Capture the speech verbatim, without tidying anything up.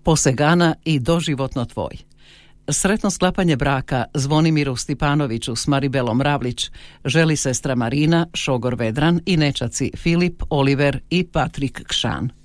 Posegana i doživotno tvoj. Sretno sklapanje braka Zvonimiru Stipanoviću s Maribelom Ravlić želi sestra Marina, šogor Vedran i nečaci Filip, Oliver i Patrik Kšan.